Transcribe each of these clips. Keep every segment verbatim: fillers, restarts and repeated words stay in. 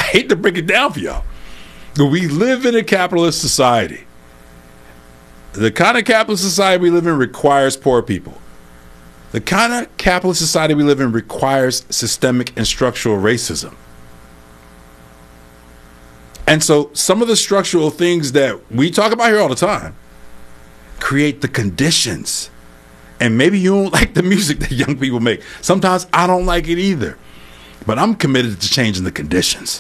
hate to break it down for y'all, but we live in a capitalist society. The kind of capitalist society we live in requires poor people. The kind of capitalist society we live in requires systemic and structural racism. And so some of the structural things that we talk about here all the time create the conditions. And maybe you don't like the music that young people make. Sometimes I don't like it either. But I'm committed to changing the conditions.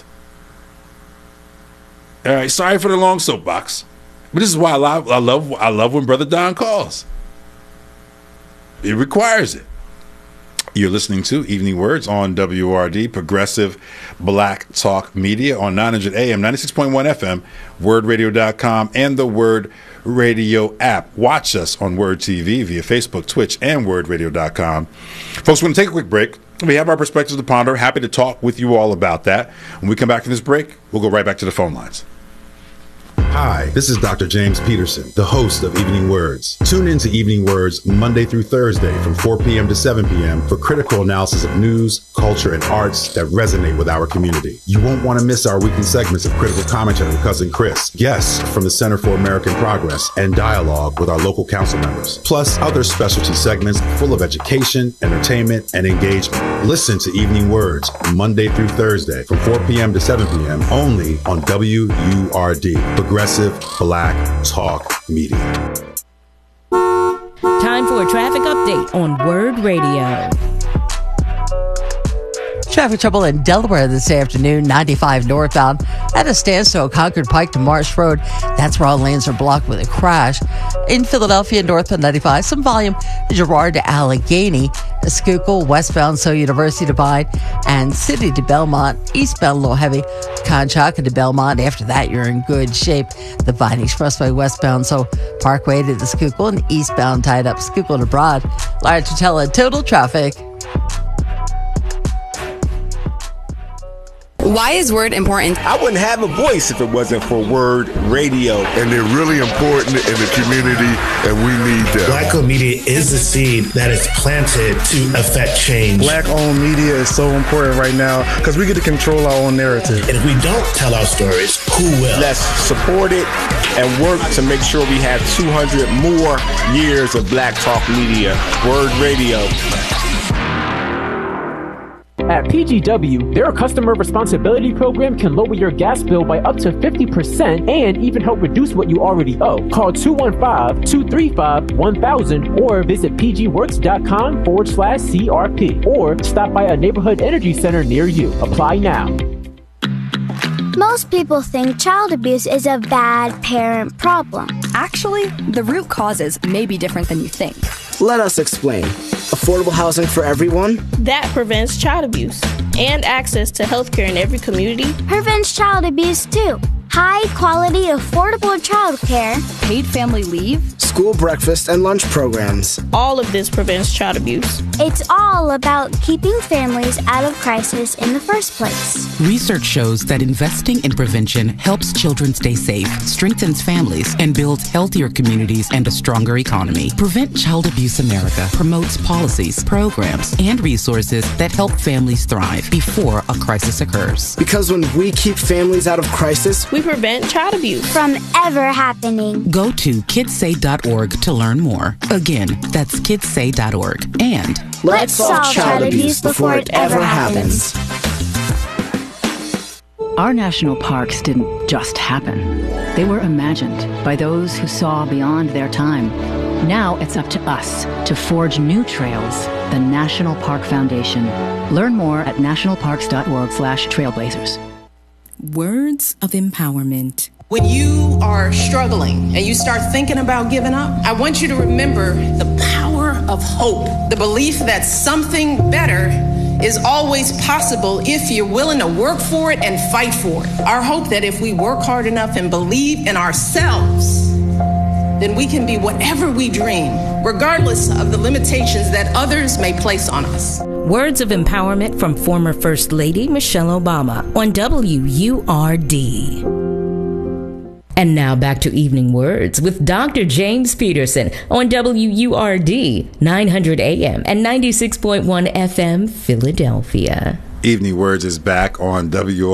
All right, sorry for the long soapbox. But this is why I love, I love, I love when Brother Don calls. It requires it. You're listening to Evening Words on W O R D, Progressive Black Talk Media on nine hundred A M, ninety-six point one F M, word radio dot com, and the Word Radio app. Watch us on Word T V via Facebook, Twitch, and word radio dot com. Folks, we're going to take a quick break. We have our perspectives to ponder. Happy to talk with you all about that. When we come back from this break, we'll go right back to the phone lines. Hi, this is Doctor James Peterson, the host of Evening Words. Tune in to Evening Words Monday through Thursday from four p.m. to seven p.m. for critical analysis of news, culture, and arts that resonate with our community. You won't want to miss our weekly segments of critical commentary with Cousin Chris, guests from the Center for American Progress, and dialogue with our local council members, plus other specialty segments full of education, entertainment, and engagement. Listen to Evening Words Monday through Thursday from four p.m. to seven p.m. only on W U R D, Progressive Black Talk Media. Time for a traffic update on Word Radio. Traffic trouble in Delaware this afternoon, ninety-five northbound at a standstill, Concord Pike to Marsh Road. That's where all lanes are blocked with a crash. In Philadelphia, northbound ninety-five, some volume, Girard to Allegheny, Schuylkill, westbound, So University Divide, and City to Belmont, eastbound a little heavy, Conchaca to Belmont. After that, you're in good shape. The Vine Expressway westbound, so Parkway to the Schuylkill, and eastbound tied up, Schuylkill to Broad. Larry Tutela, total traffic. Why is Word important? I wouldn't have a voice if it wasn't for Word Radio. And they're really important in the community, and we need them. Black-owned media is the seed that is planted to affect change. Black-owned media is so important right now because we get to control our own narrative. And if we don't tell our stories, who will? Let's support it and work to make sure we have two hundred more years of Black Talk Media. Word Radio. At P G W, their customer responsibility program can lower your gas bill by up to fifty percent and even help reduce what you already owe. Call two one five, two three five, one thousand or visit pgworks.com forward slash CRP or stop by a neighborhood energy center near you. Apply now. Most people think child abuse is a bad parent problem. Actually, the root causes may be different than you think. Let us explain. Affordable housing for everyone? That prevents child abuse and access to health care in every community. Prevents child abuse too. High quality, affordable child care. Paid family leave. School breakfast and lunch programs. All of this prevents child abuse. It's all about keeping families out of crisis in the first place. Research shows that investing in prevention helps children stay safe, strengthens families, and builds healthier communities and a stronger economy. Prevent Child Abuse America promotes policies, programs, and resources that help families thrive before a crisis occurs. Because when we keep families out of crisis, we prevent child abuse from ever happening. Go to kids say dot org to learn more. Again, that's kids say dot org. And let's solve child abuse before it ever happens. Our national parks didn't just happen. They were imagined by those who saw beyond their time. Now it's up to us to forge new trails. The National Park Foundation. Learn more at nationalparks.org slash trailblazers. Words of empowerment. When you are struggling and you start thinking about giving up, I want you to remember the power of hope, the belief that something better is always possible if you're willing to work for it and fight for it. Our hope that if we work hard enough and believe in ourselves, then we can be whatever we dream, regardless of the limitations that others may place on us. Words of empowerment from former First Lady Michelle Obama on W U R D. And now back to Evening Words with Doctor James Peterson on W U R D, nine hundred A M and ninety-six point one F M, Philadelphia. Evening Words is back on W